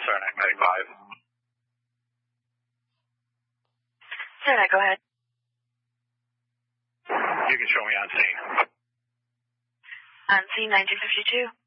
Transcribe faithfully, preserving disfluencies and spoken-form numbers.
Saranac ninety-five. Saranac, go ahead. You can show me on scene. On scene nineteen fifty-two.